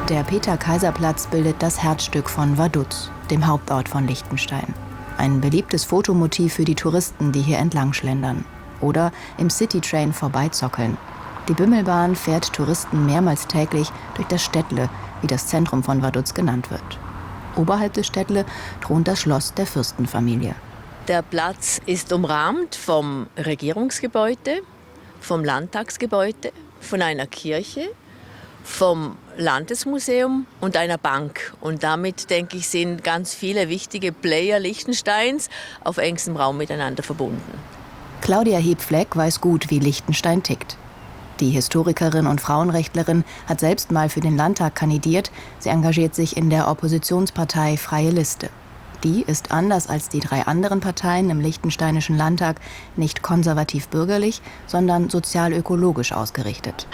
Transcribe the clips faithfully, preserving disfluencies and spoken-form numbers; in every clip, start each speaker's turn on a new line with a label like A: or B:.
A: Der Peter-Kaiser-Platz bildet das Herzstück von Vaduz, dem Hauptort von Liechtenstein. Ein beliebtes Fotomotiv für die Touristen, die hier entlang schlendern. Oder im Citytrain vorbeizockeln. Die Bimmelbahn fährt Touristen mehrmals täglich durch das Städtle, wie das Zentrum von Vaduz genannt wird. Oberhalb des Städtle thront das Schloss der Fürstenfamilie.
B: Der Platz ist umrahmt vom Regierungsgebäude, vom Landtagsgebäude, von einer Kirche, vom Landesmuseum und einer Bank. Und damit, denke ich, sind ganz viele wichtige Player Liechtensteins auf engstem Raum miteinander verbunden.
A: Claudia Hebfleck weiß gut, wie Liechtenstein tickt. Die Historikerin und Frauenrechtlerin hat selbst mal für den Landtag kandidiert. Sie engagiert sich in der Oppositionspartei Freie Liste. Die ist anders als die drei anderen Parteien im liechtensteinischen Landtag nicht konservativ-bürgerlich, sondern sozial-ökologisch ausgerichtet.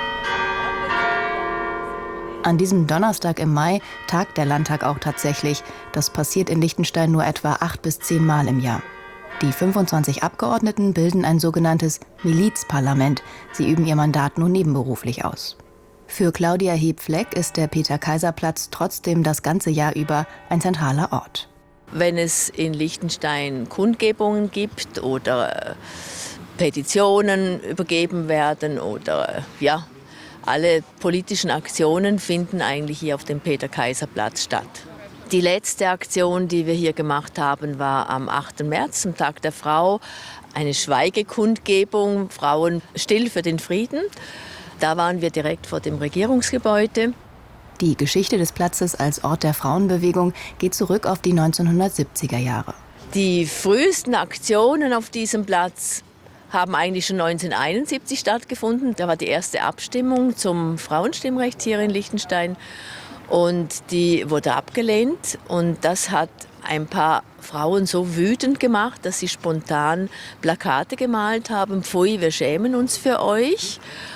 A: An diesem Donnerstag im Mai tagt der Landtag auch tatsächlich. Das passiert in Liechtenstein nur etwa acht bis zehn Mal im Jahr. Die fünfundzwanzig Abgeordneten bilden ein sogenanntes Milizparlament. Sie üben ihr Mandat nur nebenberuflich aus. Für Claudia Hebfleck ist der Peter-Kaiser-Platz trotzdem das ganze Jahr über ein zentraler Ort.
B: Wenn es in Liechtenstein Kundgebungen gibt oder Petitionen übergeben werden oder ja, alle politischen Aktionen finden eigentlich hier auf dem Peter-Kaiser-Platz statt. Die letzte Aktion, die wir hier gemacht haben, war am achten März, zum Tag der Frau, eine Schweigekundgebung, Frauen still für den Frieden. Da waren wir direkt vor dem Regierungsgebäude.
A: Die Geschichte des Platzes als Ort der Frauenbewegung geht zurück auf die neunzehnhundertsiebziger Jahre.
B: Die frühesten Aktionen auf diesem Platz haben eigentlich schon neunzehnhunderteinundsiebzig stattgefunden. Da war die erste Abstimmung zum Frauenstimmrecht hier in Liechtenstein. Und die wurde abgelehnt. Und das hat ein paar Frauen so wütend gemacht, dass sie spontan Plakate gemalt haben. Pfui, wir schämen uns für euch.